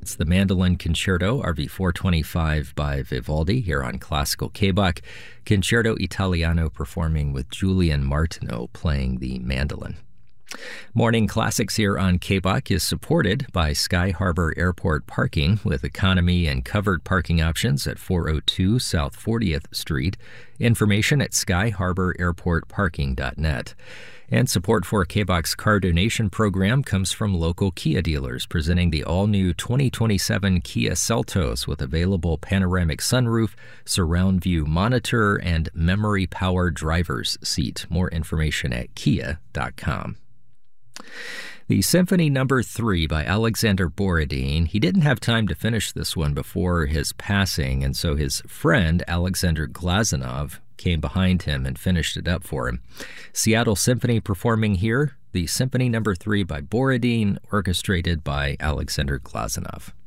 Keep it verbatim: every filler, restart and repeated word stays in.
It's the Mandolin Concerto, R V four twenty-five by Vivaldi, here on Classical K-Bach. Concerto Italiano performing with Julian Martineau playing the mandolin. Morning Classics here on K-Bach is supported by Sky Harbor Airport Parking with economy and covered parking options at four oh two South fortieth Street. Information at sky harbor airport parking dot net. And support for K-Bach's car donation program comes from local Kia dealers presenting the all-new twenty twenty-seven Kia Seltos with available panoramic sunroof, surround view monitor, and memory-powered driver's seat. More information at kia dot com. The Symphony Number three by Alexander Borodin. He didn't have time to finish this one before his passing, and so his friend Alexander Glazunov came behind him and finished it up for him. Seattle Symphony performing here, the Symphony Number three by Borodin, orchestrated by Alexander Glazunov.